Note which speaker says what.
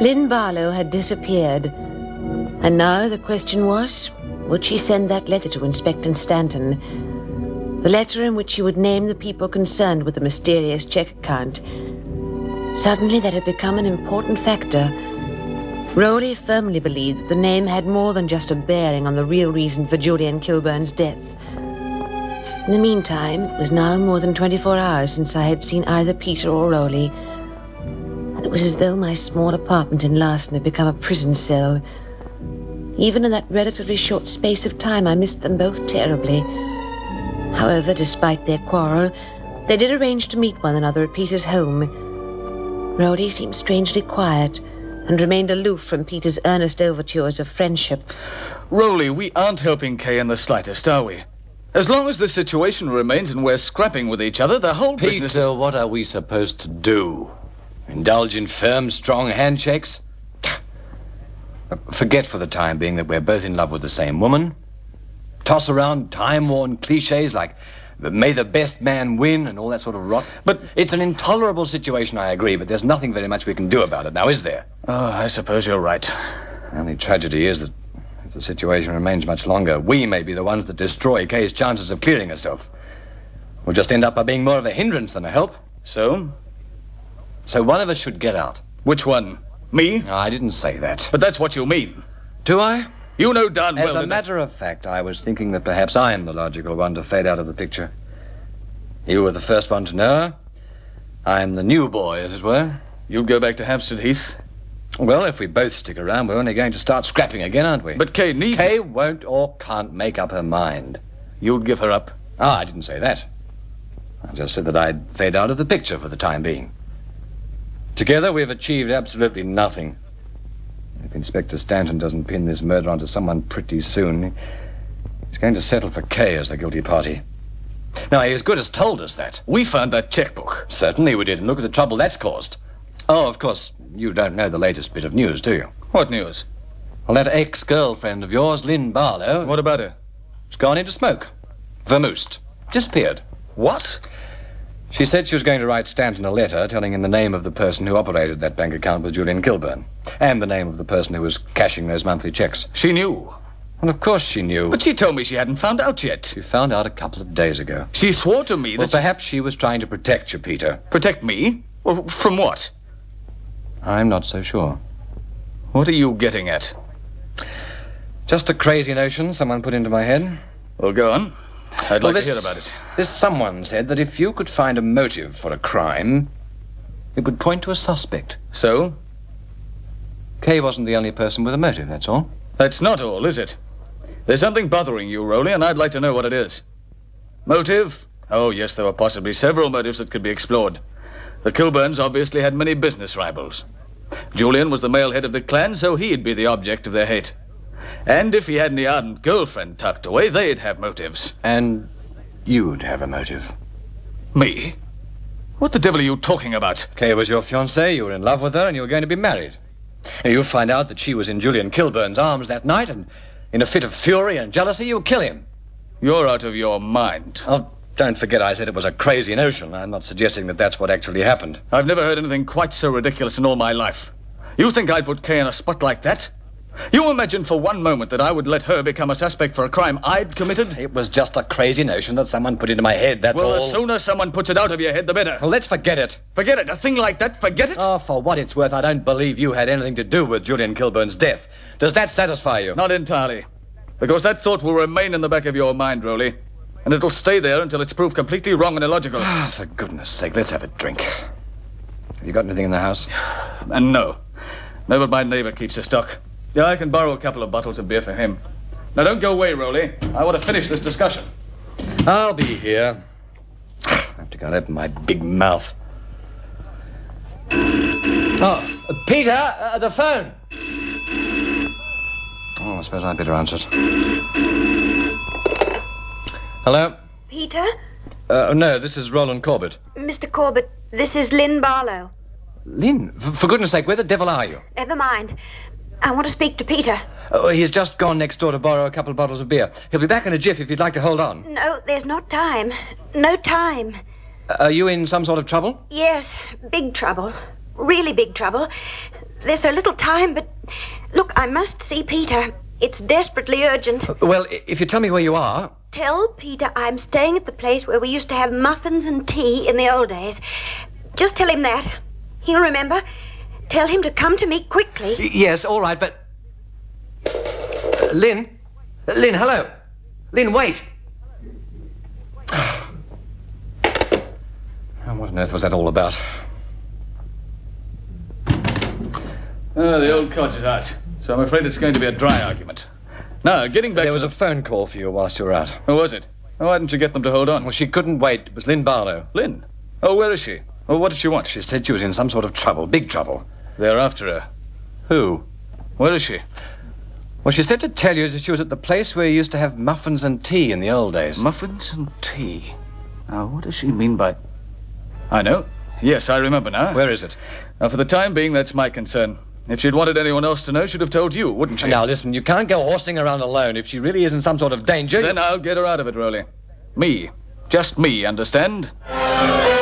Speaker 1: Lynn Barlow had disappeared. And now the question was, would she send that letter to Inspector Stanton? The letter in which she would name the people concerned with the mysterious check account. Suddenly that had become an important factor. Rowley firmly believed that the name had more than just a bearing on the real reason for Julian Kilburn's death. In the meantime, it was now more than 24 hours since I had seen either Peter or Rowley. And it was as though my small apartment in Larson had become a prison cell. Even in that relatively short space of time, I missed them both terribly. However, despite their quarrel, they did arrange to meet one another at Peter's home. Rowley seemed strangely quiet and remained aloof from Peter's earnest overtures of friendship.
Speaker 2: Rowley, we aren't helping Kay in the slightest, are we? As long as the situation remains and we're scrapping with each other, the whole business...
Speaker 3: Peter, what are we supposed to do? Indulge in firm, strong handshakes? Forget for the time being that we're both in love with the same woman. Toss around time-worn cliches like, may the best man win and all that sort of rot. But it's an intolerable situation, I agree, but there's nothing very much we can do about it now, is there?
Speaker 2: Oh, I suppose you're right.
Speaker 3: The only tragedy is that if the situation remains much longer, we may be the ones that destroy Kay's chances of clearing herself. We'll just end up by being more of a hindrance than a help.
Speaker 2: So?
Speaker 3: So one of us should get out.
Speaker 2: Which one? Me?
Speaker 3: No, I didn't say that.
Speaker 2: But that's what you mean.
Speaker 3: Do I?
Speaker 2: You know darn well...
Speaker 3: As a matter of fact, I was thinking that perhaps I'm the logical one to fade out of the picture. You were the first one to know her. I'm the new boy, as it were.
Speaker 2: You'll go back to Hampstead Heath?
Speaker 3: Well, if we both stick around, we're only going to start scrapping again, aren't we?
Speaker 2: But Kay needs...
Speaker 3: Kay won't or can't make up her mind.
Speaker 2: You'll give her up?
Speaker 3: Ah, I didn't say that. I just said that I'd fade out of the picture for the time being. Together, we've achieved absolutely nothing. If Inspector Stanton doesn't pin this murder onto someone pretty soon, he's going to settle for Kay as the guilty party. Now, he as good as told us that.
Speaker 2: We found that checkbook.
Speaker 3: Certainly we did, and look at the trouble that's caused. Oh, of course, you don't know the latest bit of news, do you?
Speaker 2: What news?
Speaker 3: Well, that ex-girlfriend of yours, Lynn Barlow...
Speaker 2: What about her?
Speaker 3: She's gone into smoke. Vermoosed. Disappeared.
Speaker 2: What?
Speaker 3: She said she was going to write Stanton a letter telling him the name of the person who operated that bank account with Julian Kilburn. And the name of the person who was cashing those monthly checks.
Speaker 2: She knew.
Speaker 3: Well, of course she knew.
Speaker 2: But she told me she hadn't found out yet.
Speaker 3: She found out a couple of days ago.
Speaker 2: She swore to me that...
Speaker 3: Well, perhaps she was trying to protect you, Peter.
Speaker 2: Protect me? Well, from what?
Speaker 3: I'm not so sure.
Speaker 2: What are you getting at?
Speaker 3: Just a crazy notion someone put into my head.
Speaker 2: Well, go on. I'd like to hear about it.
Speaker 3: This someone said that if you could find a motive for a crime, it would point to a suspect.
Speaker 2: So?
Speaker 3: Kay wasn't the only person with a motive, that's all.
Speaker 2: That's not all, is it? There's something bothering you, Rowley, and I'd like to know what it is. Motive? Oh, yes, there were possibly several motives that could be explored. The Kilburns obviously had many business rivals. Julian was the male head of the clan, so he'd be the object of their hate. And if he had any ardent girlfriend tucked away, they'd have motives.
Speaker 3: And you'd have a motive.
Speaker 2: Me? What the devil are you talking about?
Speaker 3: Kay was your fiancée, you were in love with her, and you were going to be married. And you find out that she was in Julian Kilburn's arms that night, and in a fit of fury and jealousy, you kill him.
Speaker 2: You're out of your mind.
Speaker 3: Oh, don't forget I said it was a crazy notion. I'm not suggesting that that's what actually happened.
Speaker 2: I've never heard anything quite so ridiculous in all my life. You think I'd put Kay in a spot like that? You imagine for one moment that I would let her become a suspect for a crime I'd committed?
Speaker 3: It was just a crazy notion that someone put into my head, that's all.
Speaker 2: Well, the sooner someone puts it out of your head, the better.
Speaker 3: Well, let's forget it.
Speaker 2: Forget it? A thing like that? Forget it?
Speaker 3: Oh, for what it's worth, I don't believe you had anything to do with Julian Kilburn's death. Does that satisfy you?
Speaker 2: Not entirely. Because that thought will remain in the back of your mind, Rowley. And it'll stay there until it's proved completely wrong and illogical.
Speaker 3: Ah, for goodness sake, let's have a drink. Have you got anything in the house?
Speaker 2: And no. No, but my neighbor keeps a stock. Yeah, I can borrow a couple of bottles of beer for him. Now, don't go away, Rowley. I want to finish this discussion.
Speaker 3: I'll be here. I have to go and open my big mouth. Oh, Peter, the phone. Oh, I suppose I'd better answer it. Hello?
Speaker 4: Peter?
Speaker 3: No, this is Roland Corbett.
Speaker 4: Mr. Corbett, this is Lynn Barlow.
Speaker 3: Lynn, for goodness sake, where the devil are you?
Speaker 4: Never mind. I want to speak to Peter.
Speaker 3: Oh, he's just gone next door to borrow a couple of bottles of beer. He'll be back in a jiff if you'd like to hold on.
Speaker 4: No, there's not time. No time.
Speaker 3: Are you in some sort of trouble?
Speaker 4: Yes, big trouble. Really big trouble. there's so little time, but... Look, I must see Peter. It's desperately urgent.
Speaker 3: Well, if you tell me where you are...
Speaker 4: Tell Peter I'm staying at the place where we used to have muffins and tea in the old days. Just tell him that. He'll remember. Tell him to come to me quickly.
Speaker 3: Yes, all right, but... Lynn? Lynn, hello. Lynn, wait. What on earth was that all about?
Speaker 2: Oh, the old codge is out, so I'm afraid it's going to be a dry argument. Now, getting back
Speaker 3: There
Speaker 2: to...
Speaker 3: was a phone call for you whilst you were out.
Speaker 2: Who was it? Oh, why didn't you get them to hold on?
Speaker 3: Well, she couldn't wait. It was Lynn Barlow.
Speaker 2: Lynn? Oh, where is she? Oh, what did she want?
Speaker 3: She said she was in some sort of trouble, big trouble.
Speaker 2: They're after her.
Speaker 3: Who?
Speaker 2: Where is she?
Speaker 3: Well, she said to tell you that she was at the place where you used to have muffins and tea in the old days.
Speaker 2: Muffins and tea. Now, what does she mean by... I know. Yes, I remember now.
Speaker 3: Where is it?
Speaker 2: Now, for the time being, that's my concern. If she'd wanted anyone else to know, she'd have told you, wouldn't she?
Speaker 3: Now, listen, you can't go horsing around alone. If she really is in some sort of danger...
Speaker 2: Then I'll get her out of it, Rowley. Me. Just me, understand?